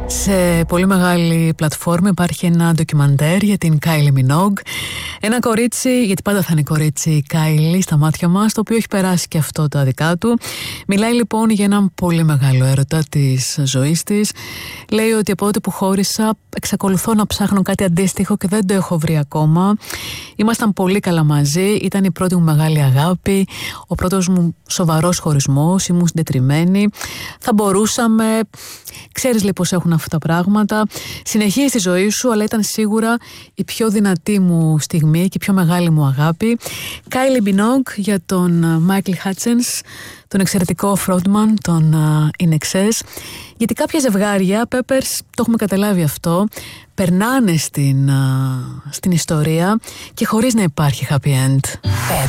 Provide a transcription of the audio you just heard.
Σε πολύ μεγάλη πλατφόρμα υπάρχει ένα ντοκιμαντέρ για την Kylie Minogue. Ένα κορίτσι, γιατί πάντα θα είναι κορίτσι η Kylie στα μάτια μας, το οποίο έχει περάσει και αυτό τα δικά του. Μιλάει λοιπόν για έναν πολύ μεγάλο έρωτα της ζωής της. Λέει ότι από τότε που χώρισα εξακολουθώ να ψάχνω κάτι αντίστοιχο και δεν το έχω βρει ακόμα. Ήμασταν πολύ καλά μαζί, ήταν η πρώτη μου μεγάλη αγάπη, ο πρώτος μου σοβαρός χωρισμός, ήμουν συντετριμμένη. Θα μπορούσαμε, ξέρεις λοιπόν πώς έχουν αυτά τα πράγματα. Συνεχίζει τη ζωή σου, αλλά ήταν σίγουρα η πιο δυνατή μου στιγμή και η πιο μεγάλη μου αγάπη. Kylie Minogue για τον Michael Hutchence, τον εξαιρετικό frontman, τον In Excess. Γιατί κάποια ζευγάρια, Peppers, το έχουμε καταλάβει αυτό, περνάνε στην ιστορία και χωρίς να υπάρχει happy end.